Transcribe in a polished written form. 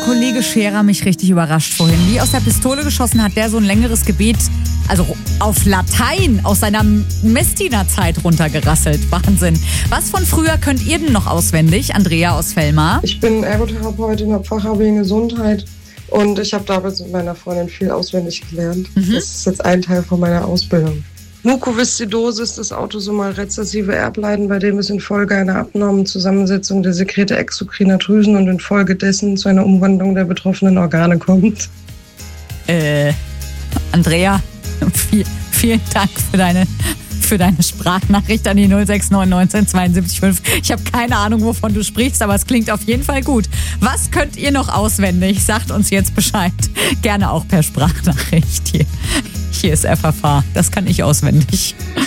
Kollege Scherer mich richtig überrascht vorhin. Wie aus der Pistole geschossen hat der so ein längeres Gebet, also auf Latein, aus seiner Messdienerzeit runtergerasselt. Wahnsinn. Was von früher könnt ihr denn noch auswendig? Andrea aus Fellmar. Ich bin Ergotherapeutin, habe Fachabi in Gesundheit und ich habe damals mit meiner Freundin viel auswendig gelernt. Das ist jetzt ein Teil von meiner Ausbildung. Mukoviszidose ist das autosomal rezessive Erbleiden, bei dem es infolge einer abnormen Zusammensetzung der Sekrete exokriner Drüsen und infolgedessen zu einer Umwandlung der betroffenen Organe kommt. Andrea, vielen Dank für deine Sprachnachricht an die 069 72 5. Ich habe keine Ahnung, wovon du sprichst, aber es klingt auf jeden Fall gut. Was könnt ihr noch auswendig? Sagt uns jetzt Bescheid. Gerne auch per Sprachnachricht. Hier ist FFH. Das kann ich auswendig.